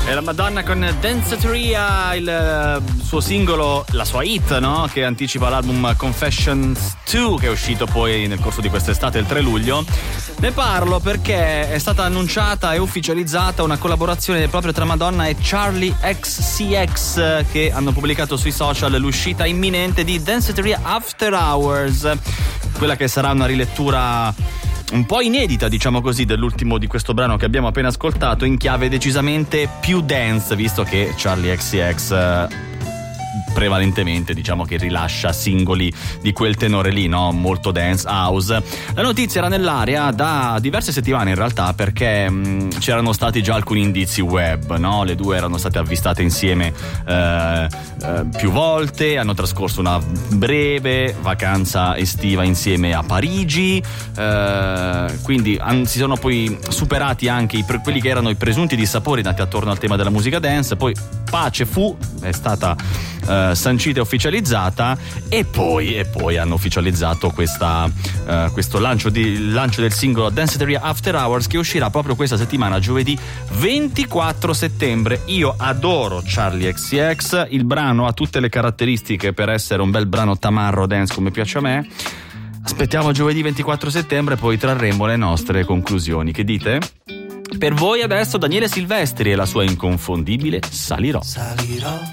È la Madonna con Danceteria, il suo singolo, la sua hit, no? Che anticipa l'album Confessions 2, che è uscito poi nel corso di quest'estate, il 3 luglio. Ne parlo perché è stata annunciata e ufficializzata una collaborazione proprio tra Madonna e Charli XCX, che hanno pubblicato sui social l'uscita imminente di Danceteria After Hours, quella che sarà una rilettura un po' inedita, diciamo così, dell'ultimo di questo brano che abbiamo appena ascoltato, in chiave decisamente più dance, visto che Charli XCX prevalentemente, diciamo, che rilascia singoli di quel tenore lì, no? Molto dance house. La notizia era nell'aria da diverse settimane in realtà, perché c'erano stati già alcuni indizi web, no? Le due erano state avvistate insieme più volte, hanno trascorso una breve vacanza estiva insieme a Parigi, quindi si sono poi superati anche quelli che erano i presunti dissapori nati attorno al tema della musica dance. Poi pace fu, è stata sancita e ufficializzata, e poi hanno ufficializzato questo lancio del singolo Danceteria After Hours, che uscirà proprio questa settimana, giovedì 24 settembre. Io adoro Charli XCX, il brano ha tutte le caratteristiche per essere un bel brano tamarro dance come piace a me. Aspettiamo giovedì 24 settembre, poi trarremo le nostre conclusioni. Che dite? Per voi adesso Daniele Silvestri e la sua inconfondibile Salirò.